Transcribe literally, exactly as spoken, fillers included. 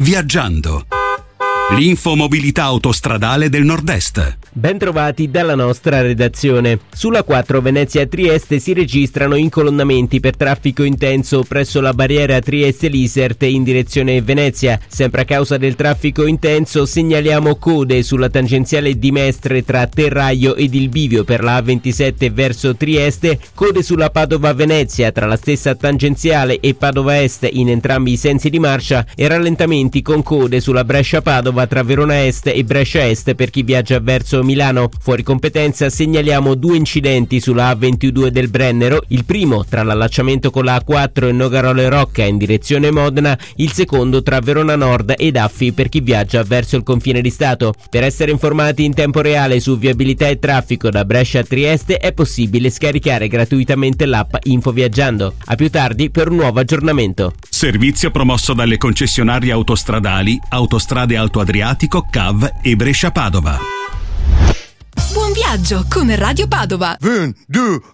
Viaggiando. L'infomobilità autostradale del Nord-Est. Bentrovati dalla nostra redazione. Sulla quattro Venezia-Trieste si registrano incolonnamenti per traffico intenso presso la barriera Trieste-Lisert in direzione Venezia. Sempre a causa del traffico intenso segnaliamo code sulla tangenziale di Mestre tra Terraio ed il bivio per la A ventisette verso Trieste, code sulla Padova-Venezia tra la stessa tangenziale e Padova Est in entrambi i sensi di marcia e rallentamenti con code sulla Brescia-Padova tra Verona Est e Brescia Est per chi viaggia verso Milano. Fuori competenza segnaliamo due incidenti sulla A ventidue del Brennero, il primo tra l'allacciamento con la A quattro e Nogarole Rocca in direzione Modena, il secondo tra Verona Nord ed Affi per chi viaggia verso il confine di Stato. Per essere informati in tempo reale su viabilità e traffico da Brescia a Trieste è possibile scaricare gratuitamente l'app Info Viaggiando. A più tardi per un nuovo aggiornamento. Servizio promosso dalle concessionarie autostradali Autostrade Alto Adriatico, C A V e Brescia Padova. Buon viaggio con Radio Padova. Un, due,